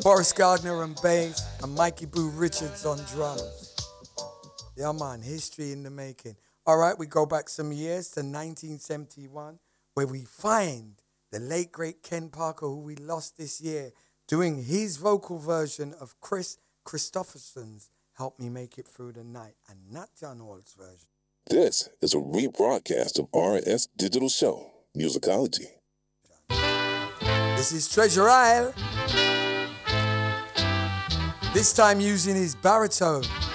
Boris Gardner on bass, and Mikey Boo Richards on drums. Yeah, man, history in the making. All right, we go back some years to 1971, where we find the late, great Ken Parker, who we lost this year, doing his vocal version of Chris Christopherson's Help Me Make It Through the Night, and not John Hall's version. This is a rebroadcast of RS Digital Show, Musicology. This is Treasure Isle. This time using his baritone.